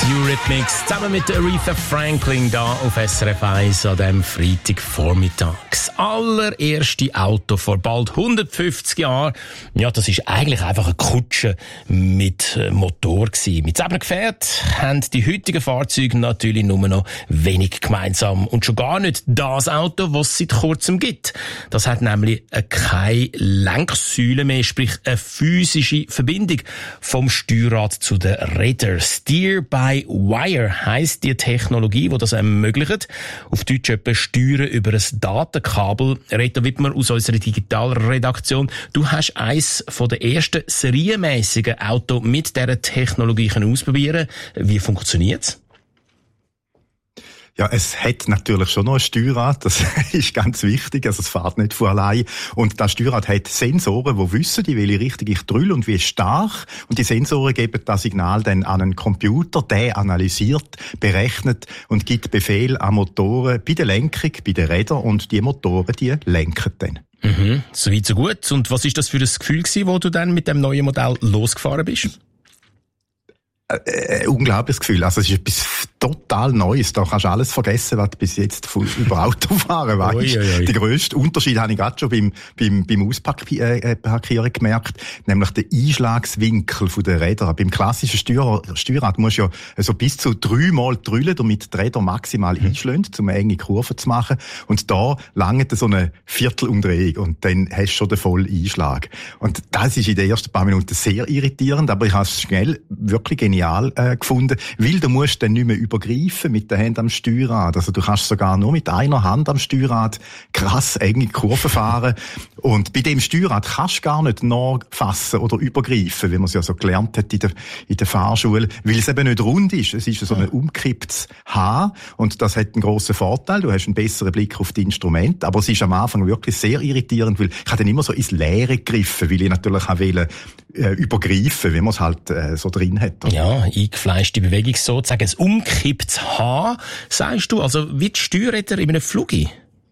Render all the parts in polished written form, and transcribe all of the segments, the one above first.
Eurythmics zusammen mit Aretha Franklin da auf SRF 1 an diesem Freitagvormittag. Das allererste Auto vor bald 150 Jahren, ja, das ist eigentlich einfach eine Kutsche mit Motor gewesen. Mit diesem Gefährt haben die heutigen Fahrzeuge natürlich nur noch wenig gemeinsam. Und schon gar nicht das Auto, was es seit kurzem gibt. Das hat nämlich keine Lenksäule mehr, sprich eine physische Verbindung vom Steuerrad zu den Rädern. Steer-by-Wire heisst die Technologie, die das ermöglicht. Auf Deutsch etwa Steuern über ein Datenkabel. Reto Wittmer aus unserer Digitalredaktion. Du hast eines der ersten serienmässigen Autos mit dieser Technologie ausprobieren. Wie funktioniert's? Ja, es hat natürlich schon noch ein Steuerrad, das ist ganz wichtig, also es fährt nicht von allein. Und das Steuerrad hat Sensoren, die wissen, in welche Richtung ich drülle und wie stark. Und die Sensoren geben das Signal dann an einen Computer, der analysiert, berechnet und gibt Befehl an Motoren bei der Lenkung, bei den Rädern, und die Motoren, die lenken dann. Mhm, so weit so gut. Und was ist das für ein Gefühl gewesen, wo du dann mit dem neuen Modell losgefahren bist? Unglaubliches Gefühl. Also es ist etwas total Neues. Da kannst du alles vergessen, was du bis jetzt über Autofahren weißt. Der grösste Unterschied habe ich gerade schon beim Ausparkieren gemerkt, nämlich der Einschlagswinkel der Räder. Beim klassischen Steuerrad musst du ja so bis zu 3-mal drüllen, damit die Räder maximal einschlagen, um eine enge Kurve zu machen. Und da langt so eine Viertelumdrehung und dann hast du schon den vollen Einschlag. Und das ist in den ersten paar Minuten sehr irritierend, aber ich habe es schnell wirklich genial gefunden, weil du musst dann nicht mehr übergreifen mit der Hand am Steuerrad. Also du kannst sogar nur mit einer Hand am Steuerrad krass enge Kurven fahren. Und bei dem Steuerrad kannst du gar nicht nachfassen oder übergreifen, wie man es ja so gelernt hat in der Fahrschule, weil es eben nicht rund ist. Es ist so ein umgekipptes Haar und das hat einen grossen Vorteil. Du hast einen besseren Blick auf die Instrumente, aber es ist am Anfang wirklich sehr irritierend, weil ich habe dann immer so ins Leere gegriffen, weil ich natürlich auch übergreifen, wie man es halt so drin hat. Ja, eingefleischte Bewegung sozusagen. Ein umgekipptes Haar, sagst du, also wie die Steuerräder in einem Flugzeug?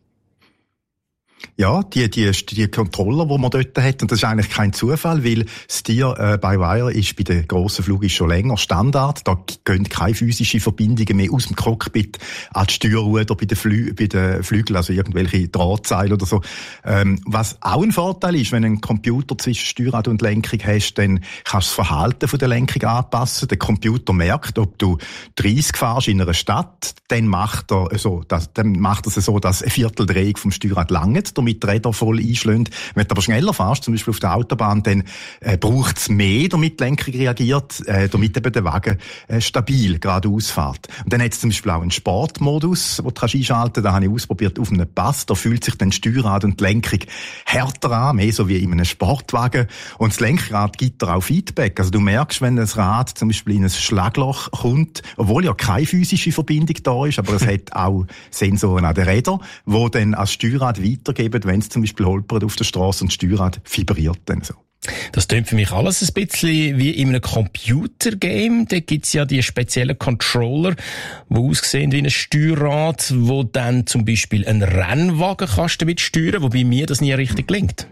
Ja, die Controller, die man dort hat, und das ist eigentlich kein Zufall, weil Steer-by-Wire ist bei den grossen Flugzeugen schon länger Standard. Da gehen keine physischen Verbindungen mehr aus dem Cockpit an die Steuerruder bei den Flügeln, also irgendwelche Drahtseile oder so. Was auch ein Vorteil ist, wenn du einen Computer zwischen Steuerrad und Lenkung hast, dann kannst du das Verhalten von der Lenkung anpassen. Der Computer merkt, ob du 30 fährst in einer Stadt, dann macht er es so, dass eine Vierteldrehung vom Steuerrad langt, damit die Räder voll einschlagen. Wenn du aber schneller fährst, zum Beispiel auf der Autobahn, dann braucht es mehr, damit die Lenkung reagiert, damit eben der Wagen stabil geradeaus fährt. Und dann hat es zum Beispiel auch einen Sportmodus, den du einschalten kannst. Da habe ich ausprobiert auf einem Pass. Da fühlt sich dann Steuerrad und die Lenkung härter an, mehr so wie in einem Sportwagen. Und das Lenkrad gibt dir auch Feedback. Also du merkst, wenn das Rad zum Beispiel in ein Schlagloch kommt, obwohl ja keine physische Verbindung da ist, aber es hat auch Sensoren an den Rädern, die dann als Steuerrad weitergeben, wenn es zum Beispiel holpert auf der Straße und das Steuerrad vibriert dann so. Das klingt für mich alles ein bisschen wie in einem Computergame. Da gibt's ja die speziellen Controller, die aussehen wie ein Steuerrad, wo dann zum Beispiel einen Rennwagen kannst damit steuern, wobei mir das nie richtig gelingt.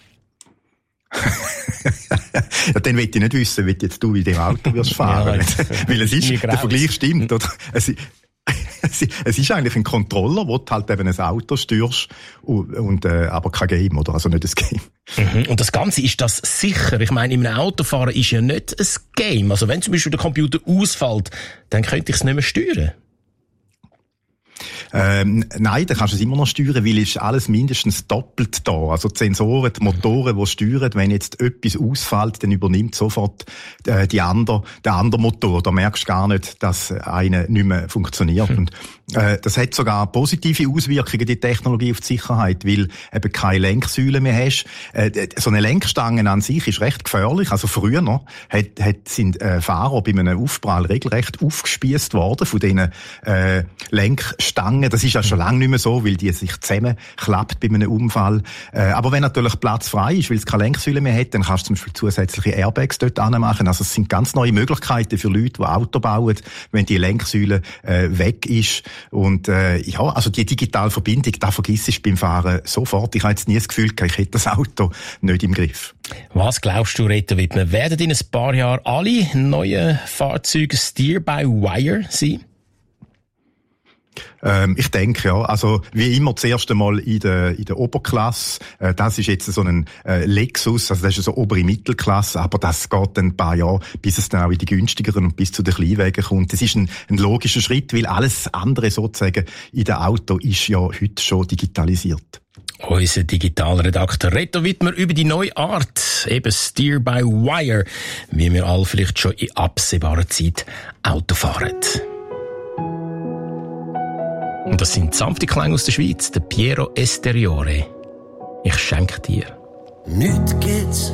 Ja, dann will ich nicht wissen, wie jetzt du in dem Auto wirst fahren. Ja, weil es ist, der Vergleich stimmt, oder? Es ist eigentlich ein Controller, wo du halt eben ein Auto steuerst, aber kein Game, oder? Also nicht ein Game. Mhm. Und das Ganze, ist das sicher? Ich meine, in einem Autofahren ist ja nicht ein Game. Also wenn zum Beispiel der Computer ausfällt, dann könnte ich es nicht mehr steuern. Nein, dann kannst du es immer noch steuern, weil es ist alles mindestens doppelt da. Also die Sensoren, die Motoren, die steuern, wenn jetzt etwas ausfällt, dann übernimmt sofort der andere Motor. Da merkst du gar nicht, dass einer nicht mehr funktioniert. Und das hat sogar positive Auswirkungen, die Technologie, auf die Sicherheit, weil eben keine Lenksäule mehr hast. So eine Lenkstange an sich ist recht gefährlich. Also früher noch sind Fahrer bei einem Aufprall regelrecht aufgespießt worden von diesen Lenkstangen. Das ist ja schon lange nicht mehr so, weil die sich zusammenklappt bei einem Unfall. Aber wenn natürlich Platz frei ist, weil es keine Lenksäule mehr hat, dann kannst du zum Beispiel zusätzliche Airbags dort anmachen. Also es sind ganz neue Möglichkeiten für Leute, die Auto bauen, wenn die Lenksäule weg ist. Und also die digitale Verbindung, da vergiss ich beim Fahren sofort. Ich habe jetzt nie das Gefühl, ich hätte das Auto nicht im Griff. Was glaubst du, Reto Wittmer, werden in ein paar Jahren alle neuen Fahrzeuge Steer-by-Wire sein? Ich denke, ja. Also, wie immer zuerst einmal in der Oberklasse. Das ist jetzt so ein Lexus, also das ist so obere Mittelklasse, aber das geht dann ein paar Jahre, bis es dann auch in die günstigeren und bis zu den Kleinwagen kommt. Das ist ein logischer Schritt, weil alles andere sozusagen in dem Auto ist ja heute schon digitalisiert. Unser Digitalredakteur Reto Wittmer über die neue Art, eben Steer-by-Wire, wie wir alle vielleicht schon in absehbarer Zeit Auto fahren. Und das sind sanfte Klänge aus der Schweiz, der Piero Esteriore. Ich schenke dir. Nichts gibt's,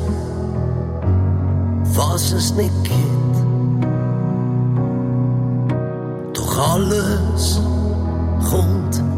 was es nicht gibt. Doch alles kommt